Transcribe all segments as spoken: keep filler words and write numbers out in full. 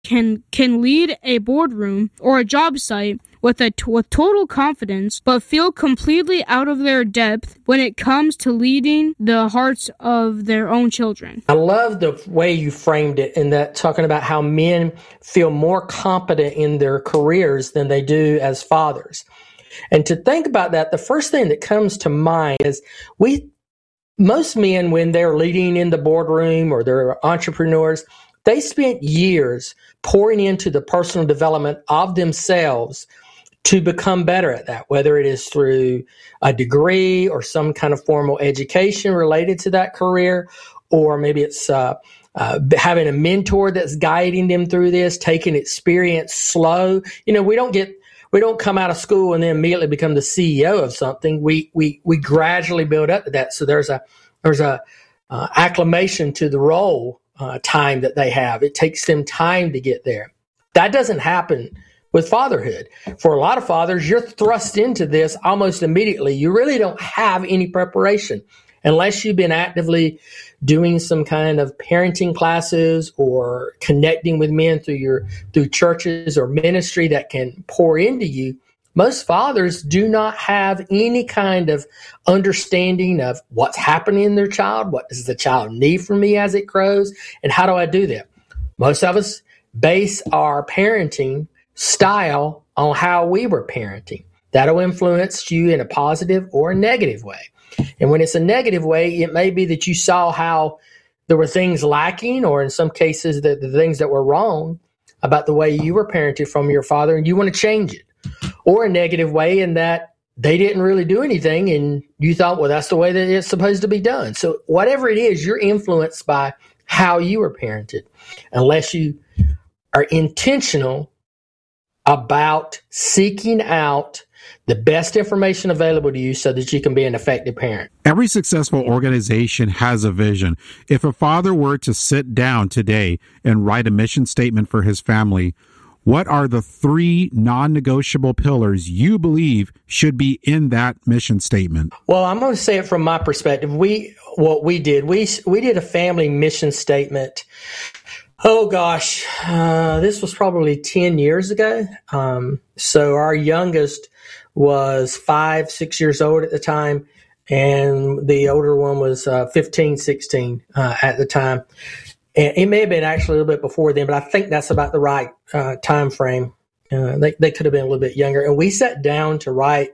can can lead a boardroom or a job site with a with total confidence, but feel completely out of their depth when it comes to leading the hearts of their own children. I love the way you framed it in that, talking about how men feel more competent in their careers than they do as fathers. And to think about that, the first thing that comes to mind is we, most men, when they're leading in the boardroom or they're entrepreneurs, they spent years pouring into the personal development of themselves to become better at that, whether it is through a degree or some kind of formal education related to that career, or maybe it's uh, uh, having a mentor that's guiding them through this, taking experience slow. You know, we don't get we don't come out of school and then immediately become the C E O of something. We we we gradually build up to that. So there's a there's a uh, acclimation to the role uh, time that they have. It takes them time to get there. That doesn't happen with fatherhood. For a lot of fathers, you're thrust into this almost immediately. You really don't have any preparation unless you've been actively doing some kind of parenting classes or connecting with men through your through churches or ministry that can pour into you. Most fathers do not have any kind of understanding of what's happening in their child, what does the child need from me as it grows, and how do I do that? Most of us base our parenting style on how we were parenting. That'll influence you in a positive or a negative way. And when it's a negative way, it may be that you saw how there were things lacking, or in some cases that the things that were wrong about the way you were parented from your father, and you want to change it. Or a negative way in that they didn't really do anything and you thought, well, that's the way that it's supposed to be done. So whatever it is, you're influenced by how you were parented, unless you are intentional about seeking out the best information available to you so that you can be an effective parent. Every successful organization has a vision. If a father were to sit down today and write a mission statement for his family, what are the three non-negotiable pillars you believe should be in that mission statement? Well, I'm going to say it from my perspective. We, what we did, we, we did a family mission statement. Oh gosh, uh, this was probably ten years ago. Um, so our youngest was five, six years old at the time, and the older one was uh, fifteen, sixteen uh, at the time. And it may have been actually a little bit before then, but I think that's about the right uh, time frame. Uh, they, they could have been a little bit younger. And we sat down to write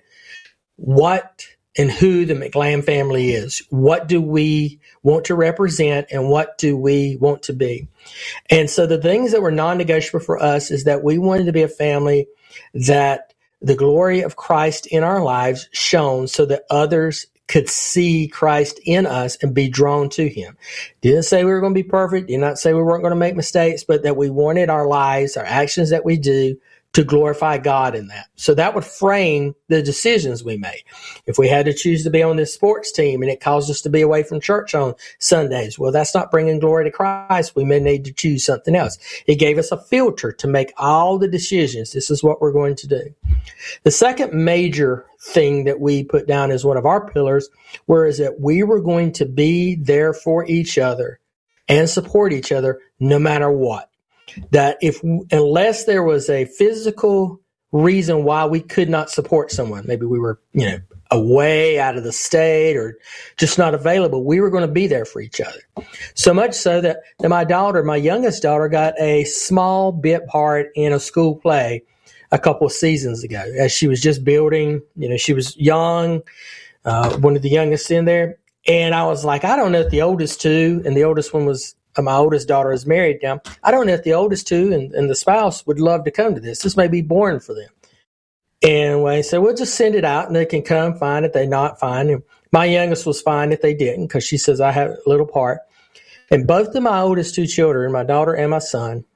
what and who the McLam family is. What do we want to represent, and what do we want to be? And so the things that were non-negotiable for us is that we wanted to be a family that the glory of Christ in our lives shone so that others could see Christ in us and be drawn to him. Didn't say we were going to be perfect. Did not say we weren't going to make mistakes, but that we wanted our lives, our actions that we do, to glorify God in that. So that would frame the decisions we made. If we had to choose to be on this sports team and it caused us to be away from church on Sundays, well, that's not bringing glory to Christ. We may need to choose something else. It gave us a filter to make all the decisions. This is what we're going to do. The second major thing that we put down as one of our pillars was that we were going to be there for each other and support each other no matter what. That if, unless there was a physical reason why we could not support someone, maybe we were, you know, away out of the state or just not available, we were going to be there for each other. So much so that, that my daughter, my youngest daughter, got a small bit part in a school play a couple of seasons ago as she was just building. You know, she was young, uh, one of the youngest in there. And I was like, I don't know if the oldest two, and the oldest one was, my oldest daughter is married now. I don't know if the oldest two and, and the spouse would love to come to this. This may be boring for them. And I said, we'll just send it out and they can come, fine. If they're not, fine. And my youngest was fine if they didn't, because she says I have a little part. And both of my oldest two children, my daughter and my son,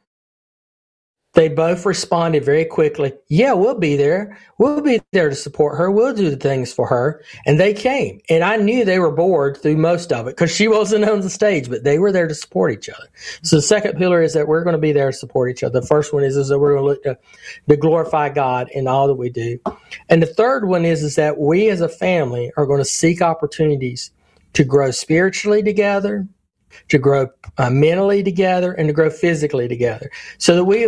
they both responded very quickly. Yeah, we'll be there. We'll be there to support her. We'll do the things for her. And they came. And I knew they were bored through most of it because she wasn't on the stage, but they were there to support each other. So the second pillar is that we're going to be there to support each other. The first one is, is that we're going to look to, to glorify God in all that we do. And the third one is, is that we as a family are going to seek opportunities to grow spiritually together, to grow uh, mentally together, and to grow physically together, so that we